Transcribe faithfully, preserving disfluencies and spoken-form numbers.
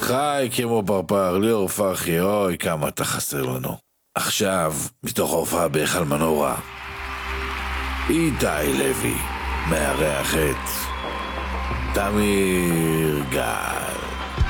חי כמו פרפר, ליאור פרחי, אוי כמה אתה חסר לנו. עכשיו, מתוך ההופעה בהיכל מנורה, איתי לוי מארח את תמיר גיא.